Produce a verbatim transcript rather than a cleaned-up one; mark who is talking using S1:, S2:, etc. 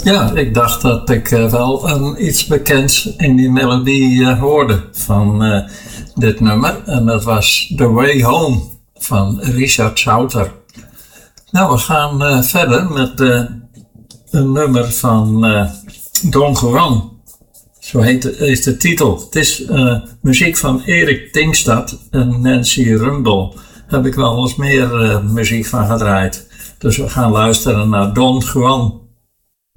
S1: Ja, ik dacht dat ik uh, wel een, iets bekends in die melodie uh, hoorde van uh, dit nummer. En dat was The Way Home van Richard Sauter. Nou, we gaan uh, verder met uh, een nummer van uh, Don Juan. Zo heet de, is de titel. Het is uh, muziek van Erik Tingstad en Nancy Rundle. Daar heb ik wel eens meer uh, muziek van gedraaid. Dus we gaan luisteren naar Don Juan.